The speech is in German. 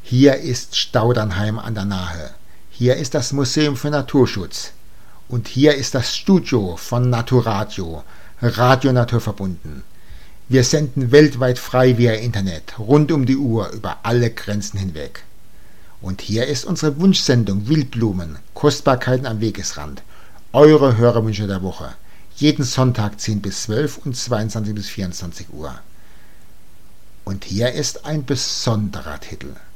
Hier ist Staudernheim an der Nahe. Hier ist das Museum für Naturschutz. Und hier ist das Studio von Naturadio, Radio Naturverbunden. Wir senden weltweit frei via Internet, rund um die Uhr, über alle Grenzen hinweg. Und hier ist unsere Wunschsendung Wildblumen, Kostbarkeiten am Wegesrand. Eure Hörerwünsche der Woche. Jeden Sonntag 10 bis 12 und 22 bis 24 Uhr. Und hier ist ein besonderer Titel.